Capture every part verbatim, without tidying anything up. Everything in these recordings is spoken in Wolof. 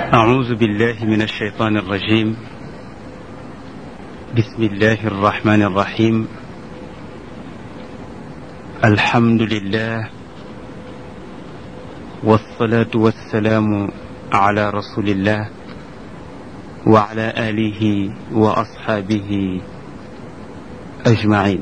أعوذ بالله من الشيطان الرجيم. بسم الله الرحمن الرحيم. الحمد لله والصلاة والسلام على رسول الله وعلى آله وأصحابه أجمعين،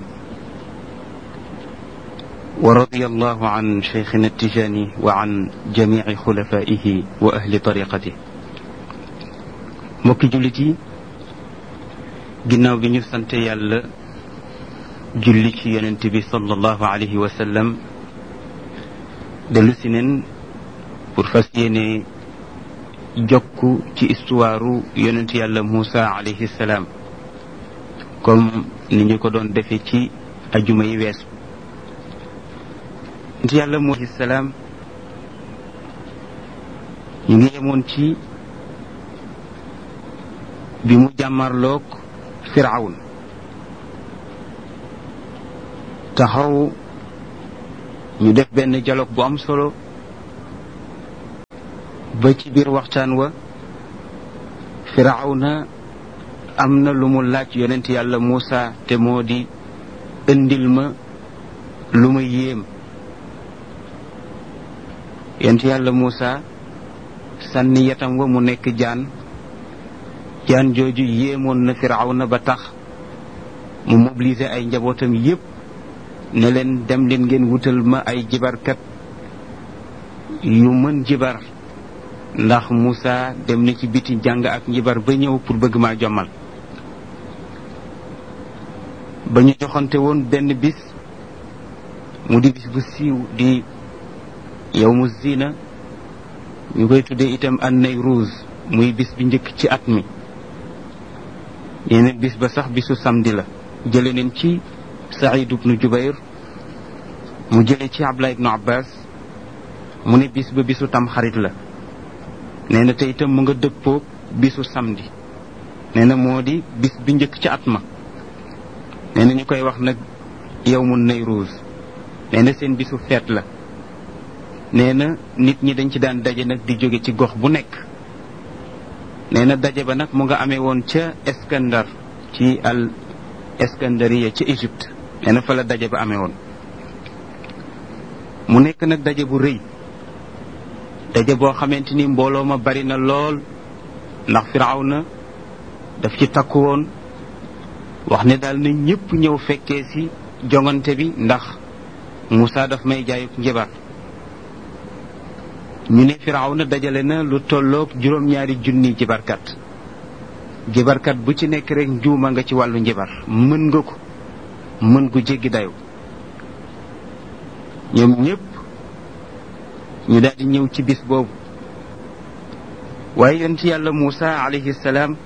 ورضي الله عن شيخنا التجاني وعن جميع خلفائه وأهل طريقته. mbokki jullit yi, ginnaaw bi ñu sant yàlla julli ci yonent bi sallallahu alayhi wa sallam, dellu si neen pour fas yéene jokku ci histoire yonent yàlla Muusa alayhi salaam comme ni ñu ko doon defee ci ajuma yi weesu. yonent yàlla Muusa alayhi salaam ñu ngi yemoon ci bi mu jàmmarloog Firawun taxaw ñu def benn dialogue bu am solo ba ci biir waxtaan wa Firawna am na lu mu laaj yonent yàlla Muusa te moo di indil ma lu ma yéem. yonent yàlla Muusa sànni yatam wa mu nekk jaan jaan jooju yéemoon na Firawna ba tax mu mobiliser ay njabootam yépp ne leen dem leen ngeen wutal ma ay jibarkat yu mën jibar, ndax Muusa dem na ci biti jàng ak njibar ba ñëw pour bëgg maa jommal. ba ñu joxante woon benn bis mu di bis bu siiw di yawmu zina, ñu koy tuddee itam an Nayruuz, muy bis bi njëkk ci at mi. yeneen bis ba sax bisu samedi la. jële neen ci Saïd ibnu Jubayr mu jële ci Abdullah ibnu Abbas mu ne bis ba bisu tam xarit la. nee na te itam mu nga dëppoo bisu samedi. nee na moo di bis bi njëkk ci at ma. nee na ñu koy wax nag yawmu Nayruuz. nee na seen bisu feet la. nee na nit ñi dañ ci daan daje nag di jóge ci gox bu nekk. nee na daje ba nag mu nga amee woon ca Iskandar ci al Iskandariya ca Égypte. nee na fa la daje ba amee woon mu nekk nag daje bu rëy, daje boo xamante ni mbooloo ma bari na lool, ndax Firawna daf ci takku woon wax ne daal na ñëpp ñëw fekkee ci jongante bi ndax Muusa daf may jaayuk njabar. ñu ne Firawna dajale na lu tolloog juróom-ñaari junni jibarkat. jibarkat bu ci nekk rek njuuma nga ci wàllu njibar, mën nga ko mën gu jéggi dayo. ñoom ñëpp ñu daal di ñëw ci bis boobu. waaye yonent yàlla Muusa alayhi salaam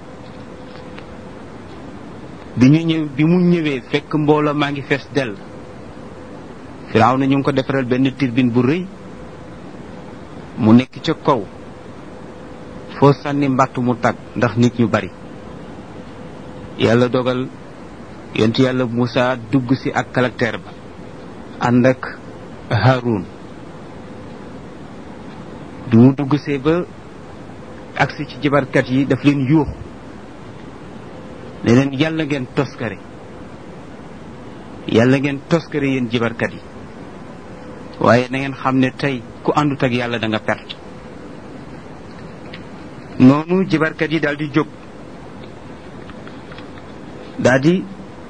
bi ñu ñëw bi mu ñëwee fekk mbooloo maa ngi fees dell. Firawna ñu ngi ko defaral benn turbine bu rëy mu nekk ca kaw, foo sànni mbàttu mu tag ndax nit ñu bari. yàlla dogal yonent yàlla Muusa dugg si ak caractère ba ànd ak Haarun. du mu dugg see ba agsi ci jibarkat yi daf leen yuux ne leen yàlla ngeen toskare yàlla ngeen toskare yéen jibarkat yi, waaye na ngeen xam ne tey ku àndut ak yàlla da nga perte. noonu jibarkat yi daal di jóg daal di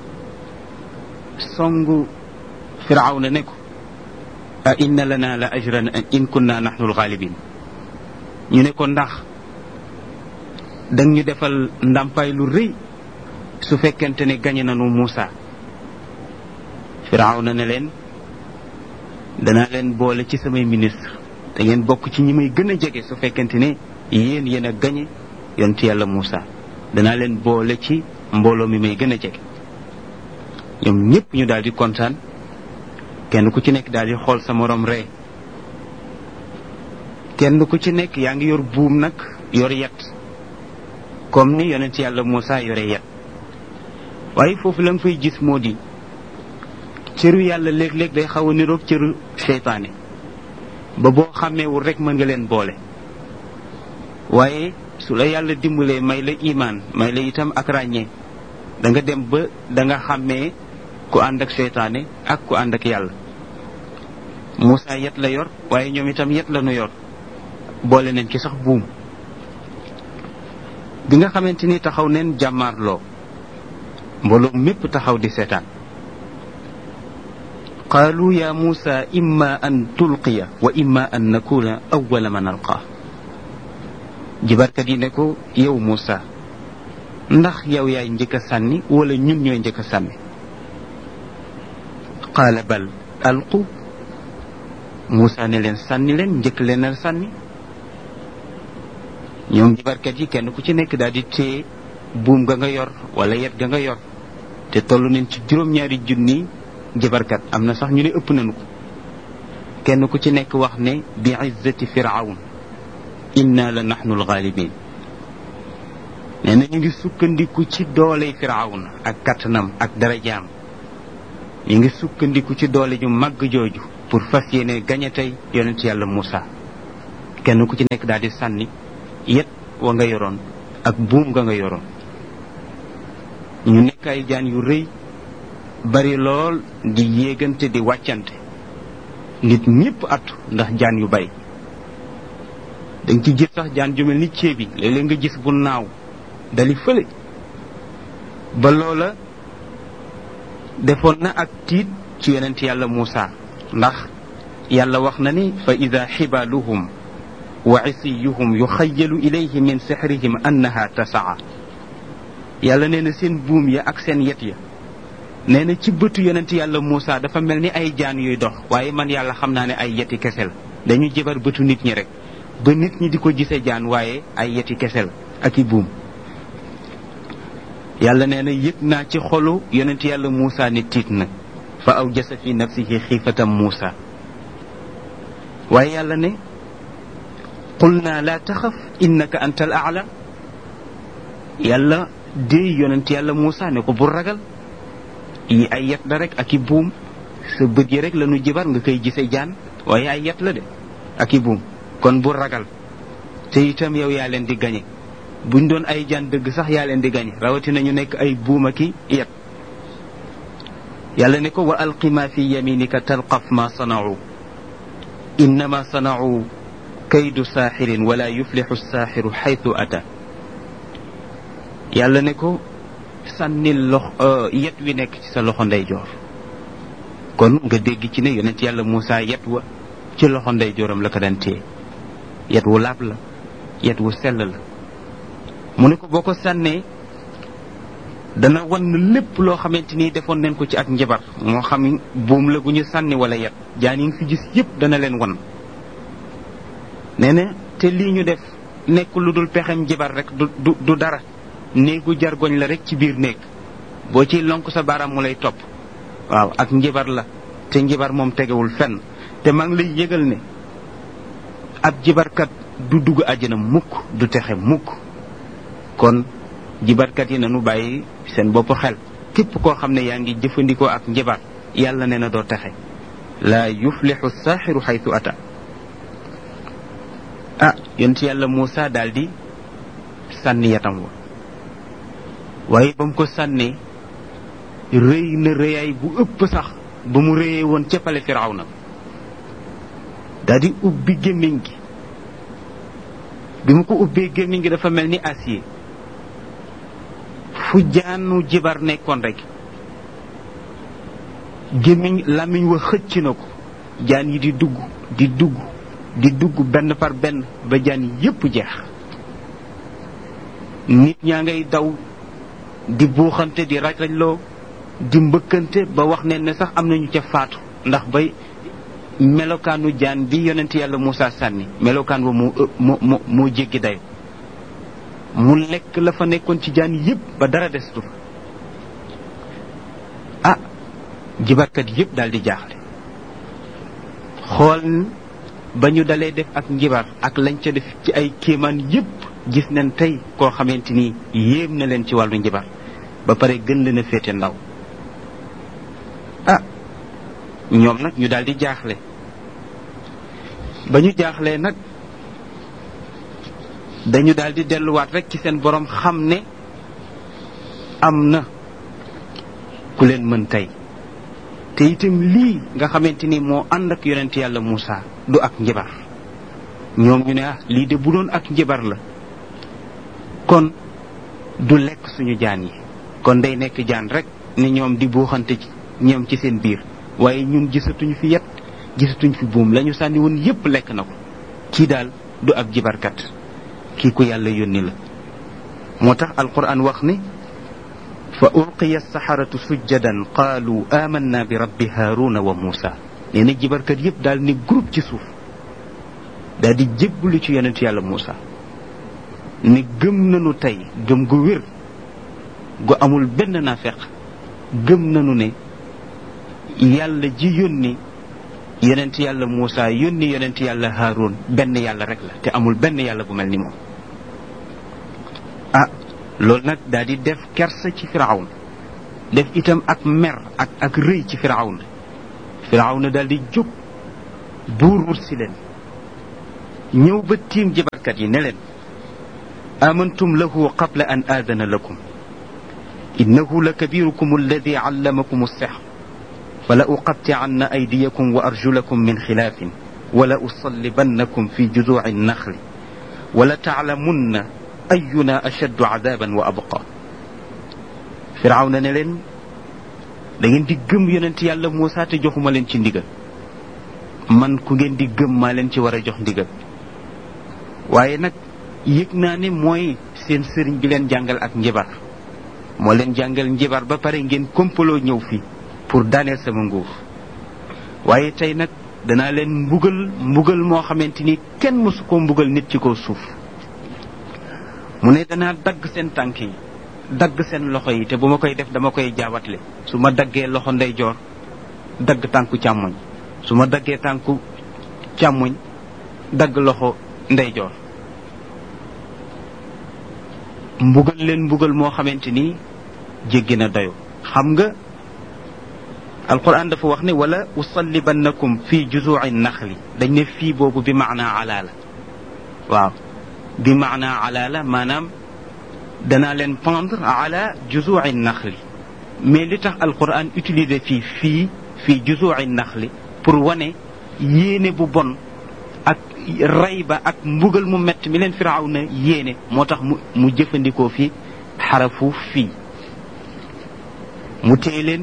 songu Firawna ne ko a inna lana la ajran in kunna nahnu alxaalibin. ñu ne ko ndax dang ñu defal ndàmpaay lu rëy su fekkente ne gañe nanu Muusa. Firawna ne leen danaa leen boole ci samay ministre, da ngeen bokk ci ñi may gën a jege su fekkente ne yéen yéen a gañe yonent yàlla Muusa. danaa leen boole ci mbooloo mi may gën a jege. ñoom ñëpp ñu daal di kontaan, kenn ku ci nekk daal di xool sa morom ree. kenn ku ci nekk yaa ngi yor buum nag yor yet comme ni yonent yàlla Muusa yore yet. waaye foofu la nga fay gis moo di cëru yàlla léeg-léeg day xaw a niroog cëru seytaane ba boo xàmmeewul rek mën nga leen boole. waaye su la yàlla dimbalee may la imaan may la itam ak ràññee da nga dem ba da nga xàmmee ku ànd ak seytaane ak ku ànd ak yàlla. Moussa yet la yor waaye ñoom itam yet la nu yor boole nañ ci sax buum. bi nga xamante ni taxaw neen jàmmaarloo mbooloo mépp taxaw di seetaan qaalu ya Moussa imma an tulqiya wa imma an nakuna awwala man alqaa. jibarkat yi ne ko yow Moussa ndax yow yaay njëkk a sànni wala ñun ñooy njëkk a sànni. qaala bal alqu. Moussa ne leen sànni leen njëkk leen a sànni. ñoom jibarkat yi kenn ku ci nekk daal di téye buum ga nga yor wala yet ga nga yor te toll nañ ci juróom-ñaari junni jibarkat am na sax ñu ne ëpp nañu ko. kenn ku ci nekk wax ne bi izzati firawn inna la nahnu alxaalibin. nee na ñu ngi sukkandiku ci dooley firawn ak kattanam ak darajaam. ñu ngi sukkandiku ci doole ju màgg jooju pour fas yéene gañe tey yonent yàlla Moussa. kenn ku ci nekk daal di sànni yet wa nga yoroon ak buum nga nga yoroon. ñu nekk ay jaan yu rëy bari lool di yéegante di wàccante nit ñépp attu ndax jaan yu bari. dañ ci gis sax jaan ju mel ni ceebi léeg-léeg nga gis bu naaw dali fële. ba loola defoon na ak tiit ci yonent yàlla Moussa ndax yàlla wax na ni fa ida xibaaluhum wa isiyuhum yuxayalu ilayhi min sixrihim annaha tasaa. yàlla nee na seen buum ya ak seen yet ya nee na ci bëtu yonent yàlla Moussa dafa mel ni ay jaan yuy dox waaye man yàlla xam naa ne ay yeti kese la. dañu jibar bëtu nit ñi rek ba nit ñi di ko gisee jaan waaye ay yeti kese la ak i buum. yàlla nee na yëg naa ci xolu yonent yàlla Moussa ne tiit na fa awjasa fi nafsihi xiifatam Moussa. waaye yàlla ne qulna laa taxaf innaka anta al aala. yàlla déey yonent yàlla Moussa ne ko bul ragal yi ay yet la rek ak i buum sa bët yi rek la nu jibar nga koy gisee jaan waaye ay yet la de ak i buum kon bul ragal te itam yow yaa leen di gañe. buñ doon ay jaan dëgg sax yaa leen di gañe rawatina ñu nekk ay buum ak i yet. yàlla ne ko wa alqi ma fi yaminika talqaf ma sanau innama sanau kaydu saaxirin wala yuflixu saaxiru xaytu ata. yàlla ne ko sànnil lox yet wi nekk ci sa loxo ndeyjoor. kon nga dégg ci ne yonent yàlla Moussa yet wa ci loxo ndeyjooram la ko daan téye. yet wu laab la yet wu sell la. mu ne ko boo ko sànnee dana wan lépp loo xamante ni defoon nañ ko ci ak njabar moo xam buum la gu ñu sànni wala yet jaan yi nga fi gis yépp dana leen wan. nee na te lii ñu def nekk lu dul pexem njabar rek du du du dara néegu jargoñ la rek ci biir néeg boo ciy lonk sa baaraam mu lay topp. waaw ak njabar la te njabar moom tegewul fenn te maa ngi lay yëgal ne ab jibarkat du dugg àjjana mukk du texe mukk. kon jibarkat yi nañu bàyyi seen bopp xel képp koo xam ne yaa ngi jëfandikoo ak njabar yàlla nee na doo texe. laa yuflixu saaxiru xaytu ata. ah yonent yàlla Moussa daal di sànni yatam wa waaye ba mu ko sànnee rëy na rëyaay bu ëpp sax ba mu rëyee woon ca pale Firawna daal di ubbi gémmiñ gi. bi mu ko ubbee gémmiñ gi dafa mel ni acier fu jaanu jibar nekkoon rek gémmiñ làmmiñ wa xëcc na ko jaan yi di dugg di dugg di dugg benn par benn ba jaan yépp jeex. nit ñaa ngay daw di buuxante di raj-rajloo di mbëkkante ba wax ne ne sax am nañu ca faatu ndax bay melokaanu jaan bi yonent yàlla Moussa sànni melokaan wa moo moo moo jéggi dayo mu lekk la fa nekkoon ci jaan yépp ba dara destu fa. ah jibarkat yépp daal di jaaxle xool ba ñu dalee def ak njibar ak lañ ca def ci ay kéemaan yépp gis nañ tey koo xamante ni yéem na leen ci wàllu njibar ba pare gën leen a féete ndaw. ah ñoom nag ñu daal di jaaxle ba ñu jaaxlee nag dañu daal di delluwaat rek ci seen borom xam ne am na ku leen mën tey te itam lii nga xamante ni moo ànd ak yonent yàlla Muusa du ak njibar ñoom ñu ne ah lii de bu doon ak njibar la kon du lekk suñu jaan yi kon day nekk jaan rek ni ñoom di buuxante ci ñoom ci seen biir waaye ñun gisatuñ fi yet gisatuñ fi buum lañu sànni woon yépp lekk na ko kii daal du ab jibarkat kii ku yàlla yónni la moo tax alquran wax ni fa ulqiya as-saharatu sujjadan qaalu amanna bi rabbi haaruna wa muusa nee na jibarkat yépp daal ni groupe ci suuf daal di jébbalu ci yonent yàlla Muusa ni gëm nañu tey gëm gu wér gu amul benn naafeq gëm nañu ne yàlla ji yónni yonent yàlla Muusa yónni yonent yàlla Haarun benn yàlla rek la te amul benn yàlla bu mel ni moom ah loolu nag daal di def kersa ci Firawun def itam ak mer ak ak rëy ci Firawun Firawun daal di jóg buur wut si leen ñëw ba tiim jibarkat yi ne leen amantum lahu qabla an aadana lakum innahu la kabirukum alladi allamakum as-sihr fala uqatti'anna aydiyakum wa arjulakum min xilaafin wala usallibannakum fi juduuci an-naxli wala ta'lamunna ayuna ashaddu adaban wa abqa Firawna ne leen da ngeen di gëm yonent yàlla Muusa te joxuma leen ci ndigal man ku ngeen di gëm maa leen ci war a jox ndigal waaye nag yëg naa ne mooy seen sëriñ bi leen jàngal ak njibar moo leen jàngal njibar ba pare ngeen kompaloo ñëw fii pour daaneel sama nguur waaye tey nag danaa leen mbugal mbugal moo xamante ni kenn mësu koo mbugal nit ci kaw suuf mu ne danaa dagg seen tànk yi dagg seen loxo yi te bu ma koy def dama koy jaawatle su ma daggee loxo ndeyjoor dagg tànku càmmoñ su ma daggee tànku càmmoñ dagg loxo ndeyjoor mbugal leen mbugal moo xamante ni jéggi na dayo xam nga alquran dafa wax ne wala usallibannakum fi juzu'i naxli dañ ne fii boobu bi maana ala la waaw bi maana ala la maanaam danaa leen pendre ala juzu'i naxli mais li tax alquran utilisé fii fii fii juzu'i naxli pour wane yéene bu bon ak rey ba ak mbugal mu metti mi leen Firawna yéene moo tax mu mu jëfandikoo fi xarafu fii mu téye leen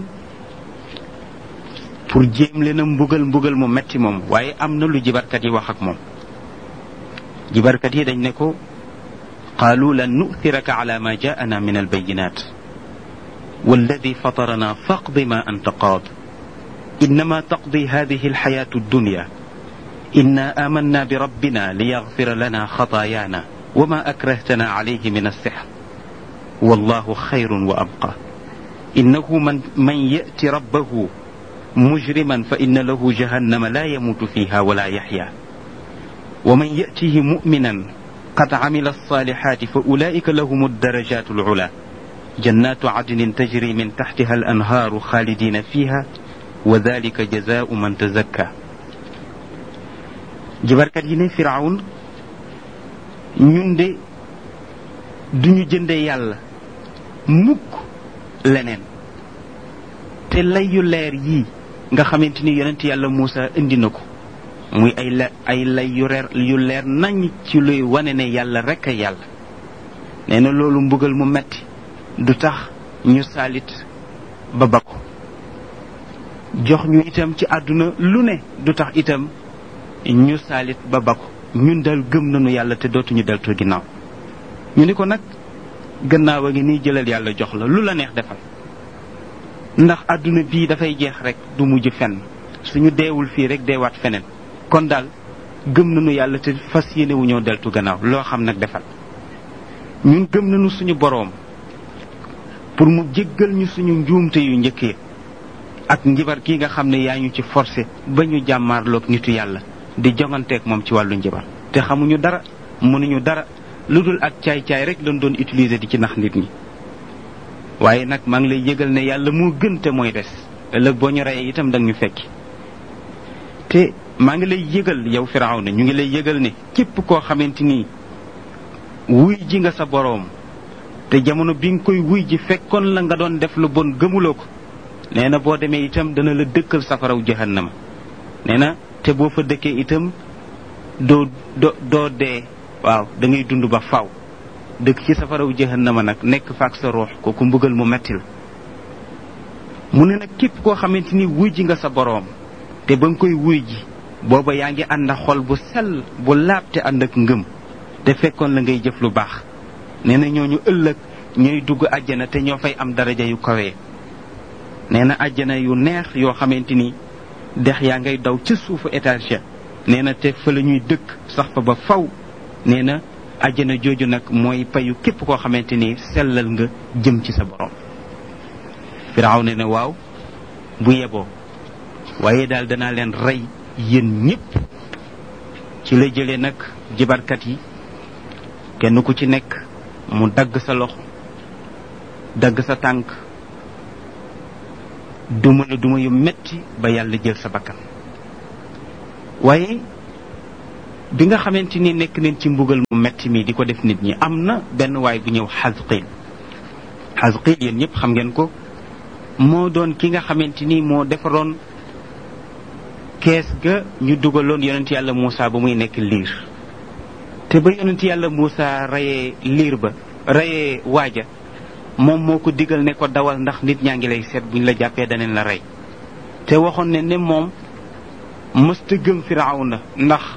pour jéem leen a mbugal mbugal mu metti moom waaye am na lu jibarkat yi wax ak moom jibarkat yi dañ ne ko qaalu lan nu'thiraka ala ma jaa'ana min albayinat walladi fatarana faqdi ma anta qaad innama taqdi hadihi alxayatu addunya إنا آمنا بربنا ليغفر لنا خطايانا وما أكرهتنا عليه من السحر والله خير وأبقى إنه من, من يأتي ربه مجرما فإن له جهنم لا يموت فيها ولا يحيا ومن يأته مؤمنا قد عمل الصالحات فأولئك لهم الدرجات العلى جنات عدن تجري من تحتها الأنهار خالدين فيها وذلك جزاء من تزكى jibarkat yi ne Firawun ñun de duñu jënde yàlla mukk leneen te lay yu leer yii nga xamante ni yonent yàlla Muusa indi na ko muy ay la ay lay yu reer yu leer nañ ci luy wane ne yàlla rekk a yàlla nee na loolu mbugal mu metti du tax ñu saalit ba ba ko jox ñu itam ci àdduna lu ne du tax itam ñu saalit ba bako ñun dal gëm nañu yàlla te dootuñu deltu ginnaaw ñu ni ko nag gannaaw a ngi nii jëlal yàlla jox la lu la neex defal ndax àdduna bii dafay jeex rek du mujj fenn suñu deewul fii rek deewaat feneen kon daal gëm nañu yàlla te fas yéene wu ñoo deltu gannaaw loo xam nag defal ñun gëm nañu suñu boroom pour mu jéggal ñu suñu njuumte yu njëkkee ak njibar gi nga xam ne yaa ñu ci forcé ba ñu jàmmaarloog nitu yàlla di jonganteeg moom ci wàllu njibar te xamuñu dara mënuñu dara lu dul ak caay-caay rek lañ doon utiliser di ci nax nit ñi waaye nag maa ngi lay yëgal ne yàlla moo gën te mooy des ëllëg boo ñu reyee itam danga ñu fekki te maa ngi lay yëgal yow Firawna ñu ngi lay yëgal ne képp koo xamante ni wuy ji nga sa boroom te jamono bi nga koy wuy ji fekkoon la nga doon def lu bon gëmuloo ko nee na boo demee itam dana la dëkkal safaraw jahannama nee na te boo fa dëkkee itam doo doo doo dee waaw da ngay dund ba faw dëkk ci safaraw jahannama nag nekk faak sa ruux kooku mbugal mu metti la mu ne nag képp koo xamante ni wuy ji nga sa boroom te ba nga koy wuy ji booba yaa ngi ànd ak xol bu sell bu laab te ànd ak ngëm te fekkoon la ngay jëf lu baax nee na ñooñu ëllëg ñooy dugg àjjana te ñoo fay am daraja yu kawee nee na àjjana yu neex yoo xamante ni dex yaa ngay daw ca suufu étage nee na te fa la ñuy dëkk sax fa ba faw nee na àjjana jooju nag mooy payu képp koo xamante ni sellal nga jëm ci sa borom. Firaaw ne na waaw bu yeboo waaye daal danaa leen rey yéen ñépp. ci la jëlee nag jibarkat yi kenn ku ci nekk mu dagg sa loxo dagg sa tànk duma la duma yu metti ba yàlla jël sa bakkan waaye bi nga xamante ni nekk nañ ci mbugal mu metti mi di ko def nit ñi am na benn waay bu ñëw Xasqiil Xasqiil yéen ñëpp xam ngeen ko moo doon ki nga xamante ni moo defaroon kees ga ñu dugaloon yonent yàlla Muusa ba muy nekk liir te ba yonent yàlla Muusa reyee liir ba reyee waaja moom moo ko digal ne ko dawal ndax nit ñaa ngi lay seet buñ la jàppee daneen la rey te waxoon ne ne moom mësta gëm Firawna ndax